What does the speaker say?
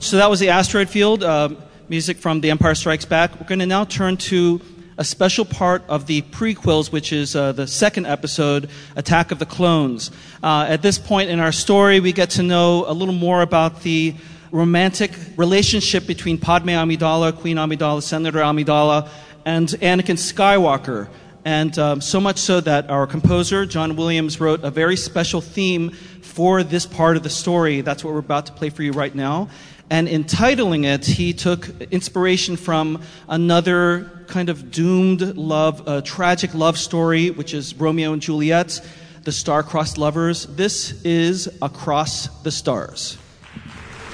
So that was the Asteroid Field, music from The Empire Strikes Back. We're going to now turn to a special part of the prequels, which is the second episode, Attack of the Clones. At this point in our story, we get to know a little more about the romantic relationship between Padme Amidala, Queen Amidala, Senator Amidala, and Anakin Skywalker. And so much so that our composer, John Williams, wrote a very special theme for this part of the story. That's what we're about to play for you right now. And in titling it, he took inspiration from another kind of doomed love, tragic love story, which is Romeo and Juliet, the Star-Crossed Lovers. This is Across the Stars.